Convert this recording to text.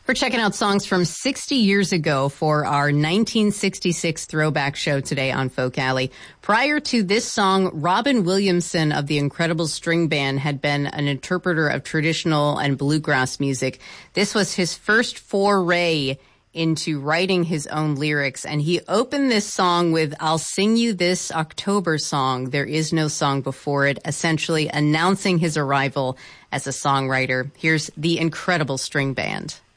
We're checking out songs from 60 years ago for our 1966 throwback show today on Folk Alley. Prior to this song, Robin Williamson of the Incredible String Band had been an interpreter of traditional and bluegrass music. This was his first foray into writing his own lyrics, and he opened this song with "I'll Sing You This October Song, There Is No Song Before It," essentially announcing his arrival as a songwriter. Here's the Incredible String Band.